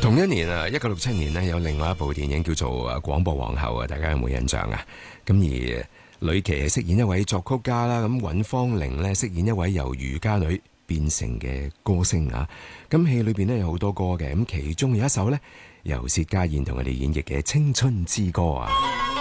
同一年啊，1967年呢，有另外一部電影叫做《廣播皇后》啊，大家有冇印象啊？咁而呂奇係飾演一位作曲家啦，咁尹芳玲呢飾演一位由漁家女變成嘅歌星啊。咁戲裏邊呢有好多歌嘅，咁其中有一首呢由薛家燕同佢哋演繹嘅《青春之歌》啊。